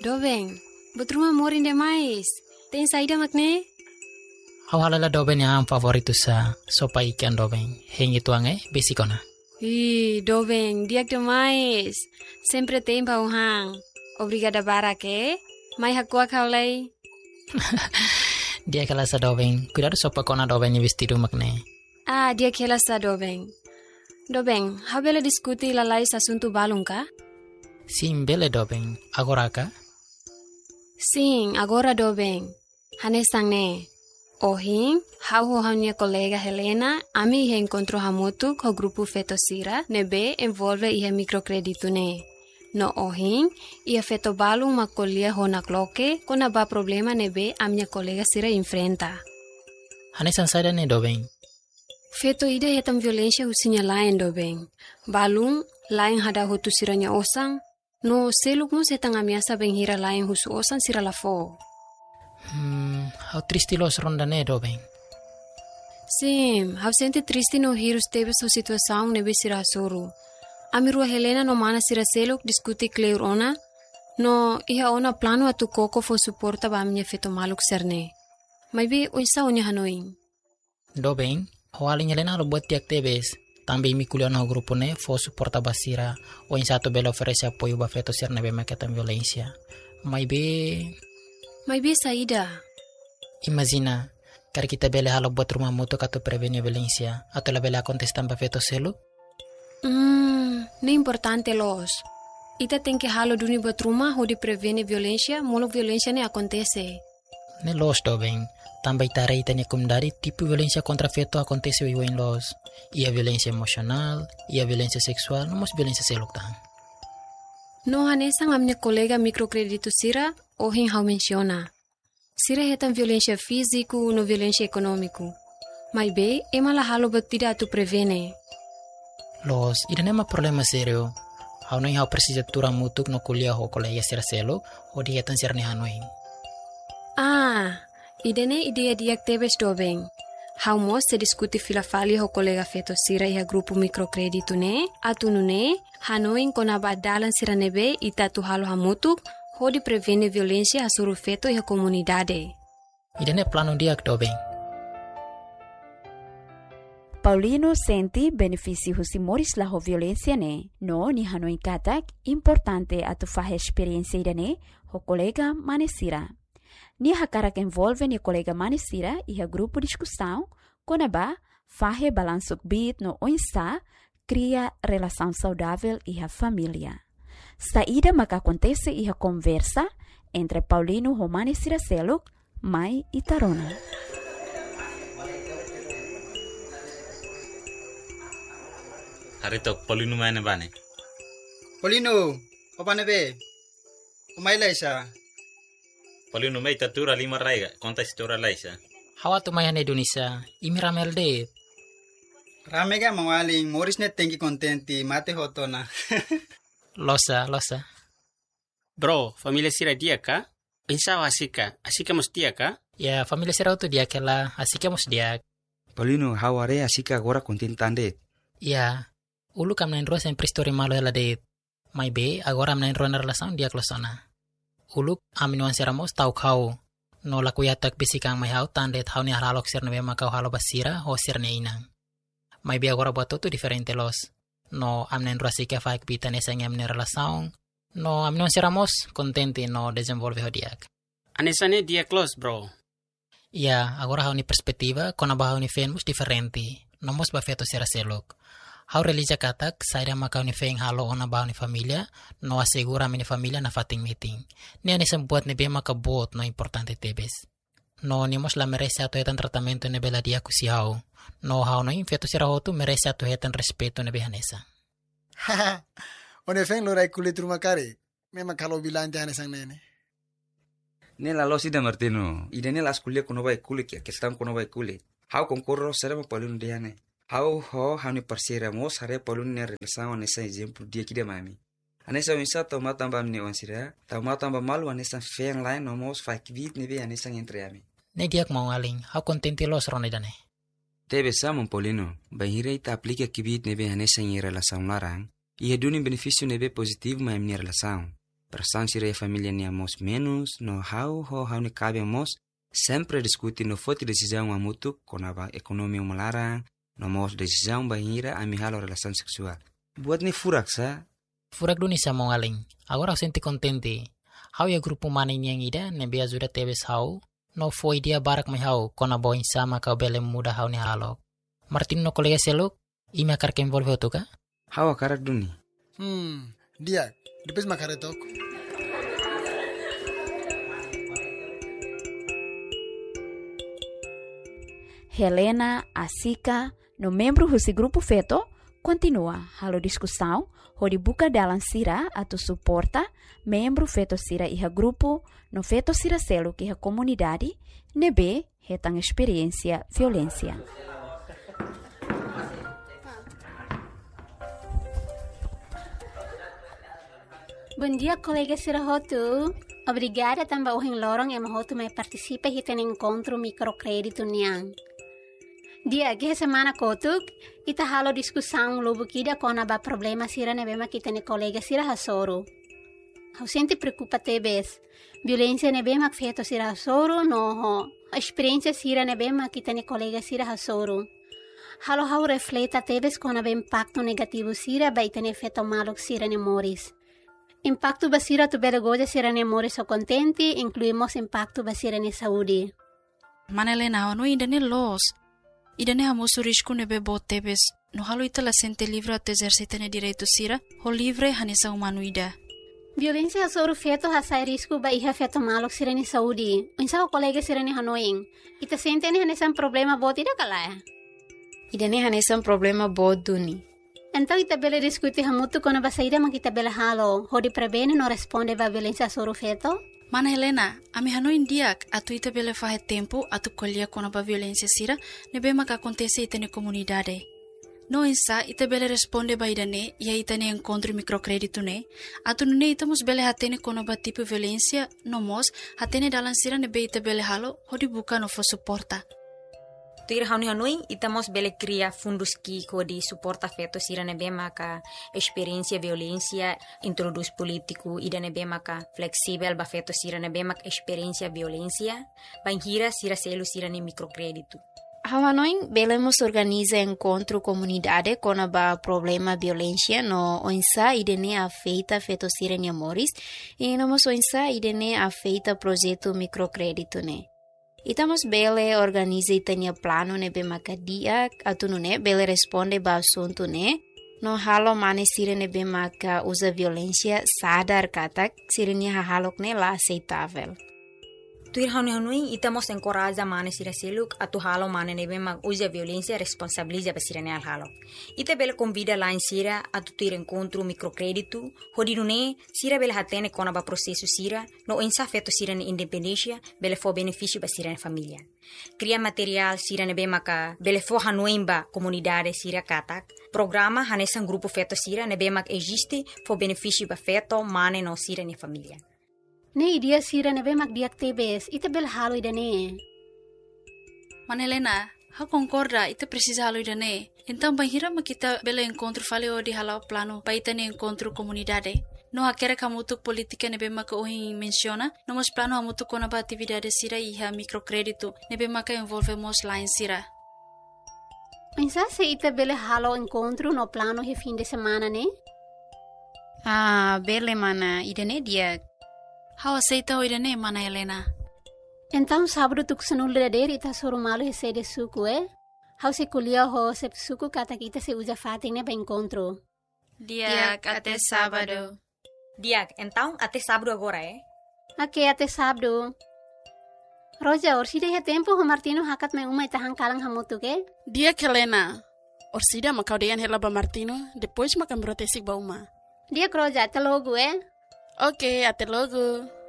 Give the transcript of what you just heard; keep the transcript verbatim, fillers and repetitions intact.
Dobeng, buat rumah morin demais. Tem saída makne? Hawalala Dobeng yang favoritu sa sopa ikan Dobeng. Hengi tuange besikona. Ih, Dobeng, dia demais. Sempre tem pauhang. Obrigada barake. Mai hakua kaulai. Dia kala sa Dobeng. Cuidado sopa kona Dobeng vestido makne. Ah, dia kela sa Dobeng. Dobeng, habela diskuti lalai asunto balung ka? Sim, bele Dobeng. Agora ka? Sim, agora Dobeng. Hanesang ne. Ohin, hau ho minha colega Helena, ami ihe encontro hamutu ko grupo Fetosira, nebe envolve ihe microcredito ne. No ohin, ia feto balung makolia ho na kloke, kona ba problema nebe a minha colega Sira enfrenta. Hanesan sada ne Dobeng. Feto ida hetam violência usinya lain Dobeng. Balung, lain hada hutu siranya osang, no seluk mo setang amiasa benghira lain husu osang sira lafo. Hmm, how triste los ronda ne Dobeng. Sim, hau sente triste no hirus tebe so situação nebe sira soru. Amirua Helena no mana sira seluk diskuti kleur ona, no iha ona plano atu koko fo suporta ba minha feto maluk serne. Maybe oisa onya hanoin. Dobeng, hawalin Helena lo buat tiak tebes. Tambi mi kuliah no grupo ne fo suporta basira o insato belo oferece apoio ba feto ser nebe maketan violência. Maybe Maybe saída. Imagina, kar kita bele halo buat rumah mutu kato prevenir violência, atau la bele contestan ba feto selu? Hmm, ne importante los. Ita tem que halo duni buat rumah ho di prevene violência, molo violência ne acontece. Ne los Dobeng, também tare ita ne kumdari tipo violência contra feto acontece wiwa in los. Ia violência emocional, ia violência sexual, não mas violência seluk tang. No hanesang a minha colega microcredito Sira, ohin hau menciona. Sira hetam violência físico no violência econômico. Mas be, ema la halo batida tu prevene. Los, ida nema problema serio. Hau no hau precisa tura mutuk no kuliah ho colega sira selo, o di hetan sirne hanoin. Ah, idene ideia diak tebes Dobeng. Hau mo se diskuti filafali ho colega feto Sira iha grupo microcredito ne, atunu ne, hanoin kona badalan sira nebe ita tu halo hamutuk, ho di prevene violência asuru feto iha comunidade. Ida ne plano diak Dobeng. Paulino senti benefício husi moris la ho violência ne, no ni hanoin katak importante atu fahe experiência ida ne, ho colega manesira. Ni hakarak envolve ni colega manesira iha grupo discussão, konaba fahe balansuk bit no oinsa, cria relação saudável iha família. Saída maka acontece iha conversa entre Paulino ho manesira seluk, mai e Tarona. Harito Paulino mana bane? Paulino, apa nebe? Umay laisa. Paulino may tatura lima raiga, konta istora laisa. Hawa tu mayan Indonesia, imiramel de. Rame ka mawaling, moris net tengi contenti, mate hoto na. Losa, losa. Bro, familia Sira dia ka? Insawa asika, asika mus dia ka? Ya, familia sira tu dia kela, asika mus dia. Paulino, haware asika agora contentande. Ya, ulu kam nain rosa en pristori malo ela de. Mai be, agora am nain roa na relação dia klosona. Uluk aminuan seramos tau kau. No la kuyatak bisikang may hau tandet hau ni haralok sir nebe makau halo basira ho sir ne inang. May bi agora buat tu diferente los. No amnen rasika faik bitan esang amnen relação. No aminuan seramos contente no desenvolve ho diak. Anesane dia close, bro. Ya, agora hau ni perspektiva kona ba hau ni fenmus diferente. Nomos ba feto sira selok. Hau relija katak, saira makau ni feng halo ona bau ni familia, no asegura mini familia na fating meeting. Ni ani sembuat ni bema ka bot no importante tebes. No ni mos la merece ato hetan tratamento ni bela dia kusi hau. No hau no infeto sira hotu merece ato hetan respeto ni behanesa. Haha, one feng lo rai kulit rumah kare. Memang kalau bilang jangan sang nene. Nela lo sida Martino, ida nela askulia kono bai kulit ya, kestam kono bai kulit. Hau konkurro serema Paulino diane. Hau ho hani parsira mos hare Paulino ne relação nessa exemplo dia que de mami. Anessa misa toma tamba mne wansira, toma tamba malu anessa feng lain no mos fa kivit nebe anessa entre ami. Ne diak mau aling, hau contente los ronedane. Tebe samon Paulino, bahira ita aplica kivit nebe anessa em relação larang, e redune benefício nebe positivo ma mne relação. Pressão sira e família nia mos menos, no hau ho hau ni cabe mos, sempre discutir no foto decisão a mutu, com a economia melarang, no mos decisão bahira a mihalo relação sexual. Buat ni furak sa? Furak duni sa mo aling. Agora senti contente. Hau ya grupo mana yang ida nebe ajuda tebes hau, no foi dia barak mai hau, com a boa sama kau bele muda hau ni halok. Martin no kolega seluk, ime akar ke envolve otuka? Hau akarak duni. Hmm, dia, depois makare tok. Helena, Asika, no membro desse grupo feto, continua a discussão, onde buka dalam sira atau suporta membro feto sira iha grupo, no feto sira selo que iha comunidade, nebe hetang experiência violência. Bom dia, colega Sirahotu. Obrigada também ao lorong yang mahotu me participa e tem encontro microcrédito niang. Dia que semana kotuk ita halo discussão lobo kida kona ba problema sira ne bema kita ne colega sira hasoro. Hau sente preocupa tebes. Violência ne bema feto sira hasoro no ho. A experiência sira ne bema kita ne colega sira hasoro. Halo hau refleta tebes kona ba impacto negativo sira ba ita ne feto malok sira ne moris. Impacto basira tu bela goja sira ne moris o contenti, incluímos impacto basira ne saúde. Manelena, no ainda ne los. Ida ne hamoso risco ne bebo tebes. No halo ita la sente livre at exercita ne direito sira, ho livre hanesa humano ida. Violência sobre feto hasai risco ba iha feto malok sira ne saúde. Unsa o colega sira ne hanoing. Ita sente ne hanesa um problema bot ida kalaya. Ida ne hanesa um problema bot duni. Então ita bela discute hamutu kona ba saída ma kita bela halo, ho di prevene no responde ba violência sobre feto. Mana Helena, ami hano indiak, atu ita bele fahe tempo, atu colher kona ba violência sira, ne be maka acontece ita ne comunidade. No insa, ita bele responde ba ida ne, ia ita ne encontro microcrédito ne, atu ne ita mus bele hatene kona ba tipo violência, no mos, hatene dalan sira ne be ita bele halo, ho di buka no fo suporta. Tuir hauni hanui, itamos bele cria fundos que kodi suporta feto sira ne bema ka experiência violência, introduz político ida ne bema ka flexível ba feto sira ne bema experiência violência, banhira sira selo sira ne microcrédito. Hanoi belemos organiza encontro comunidade com a problema violência no onsa idene afeita feto sira ne moris e no mos onsa idene afeita projeto microcrédito ne. Itamos bele organiza itania plano ne be makadia atunu ne bele responde ba assunto ne no halo mane sira ne be maka usa violência sadar katak sirinya halok ne la aceitável. Tuir hauni hanui itamos encoraja mane sira seluk atu halo mane ne be mak usa violência responsabiliza ba sira ne al halo. Ita bele convida lá em sira atu tuir encontro microcrédito hodinu ne sira bele hatene kona ba processo sira no ensa feto sira ne independência bele fo benefício ba sira ne família. Cria material sira ne be maka bele fo hanui ba comunidade sira katak. Programa hanesan grupo feto sira ne be mak existe fo benefício ba feto mane no sira ne família. Ne idia sira ne be mak diak tebes, ita bel halo ida ne. Manelena, ha concorda, ita precisa halo ida ne. Então bahira ma kita bela encontro fale o di halau plano, pa ita ne encontro comunidade. No hakere kamutuk politika ne be mak ohi menciona, no mos plano hamutuk kona ba atividade sira iha microcrédito, ne be mak envolve mos line sira. Pensa se ita bele halo encontro no plano he fim de semana ne? Ah, bele mana, ida ne dia. How aceita o irene, mana Helena? Então sábado tu kusanul dader ita soro malo he sede suku eh? How se kulia ho se suku kata kita se usa fating ne ba encontro. Diak até sábado. Diak, então até sábado agora eh? Ok, até sábado. Roja, orsida he tempo ho Martino hakat me uma itahan kalang hamutu ke? Diak Helena. Orsida makau deyan hela ba Martino, depois makam brotesik ba uma. Diak Roja, até logo eh? Ok, até logo.